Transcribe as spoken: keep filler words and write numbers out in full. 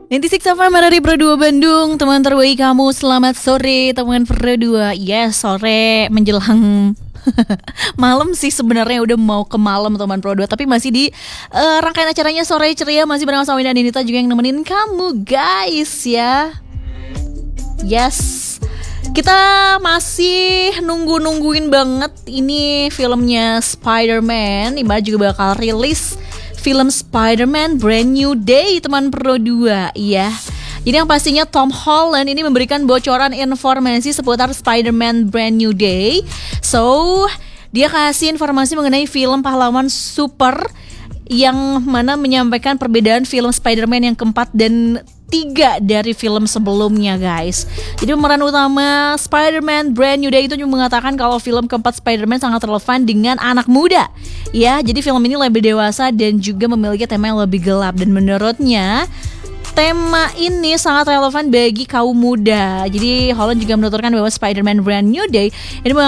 sembilan puluh enam F M dari Pro dua Bandung. Teman terbaik kamu, selamat sore teman Pro dua. Yes, sore menjelang malam sih sebenarnya, udah mau ke malam teman Pro dua. Tapi masih di uh, rangkaian acaranya Sore Ceria, masih bersama Wina dan Dinita juga yang nemenin kamu guys ya. Yes, kita masih nunggu-nungguin banget ini filmnya Spider-Man. Iba juga bakal rilis film Spider-Man Brand New Day teman Pro dua ya. Jadi yang pastinya Tom Holland ini memberikan bocoran informasi seputar Spider-Man Brand New Day. So, dia kasih informasi mengenai film pahlawan super yang mana menyampaikan perbedaan film Spider-Man yang keempat dan tiga dari film sebelumnya guys. Jadi pemeran utama Spider-Man Brand New Day itu juga mengatakan kalau film keempat Spider-Man sangat relevan dengan anak muda. Ya, jadi film ini lebih dewasa dan juga memiliki tema yang lebih gelap. Dan menurutnya tema ini sangat relevan bagi kaum muda. Jadi Holland juga menuturkan bahwa Spider-Man Brand New Day ini